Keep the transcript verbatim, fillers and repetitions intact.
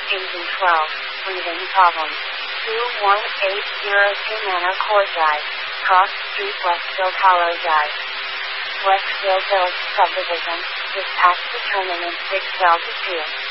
eight and twelve, breathing problems. two one eight zero two Manor Court Drive, Cross Street, Westville, Palo Drive. Westville Village Subdivision, dispatch determinant six Delta two.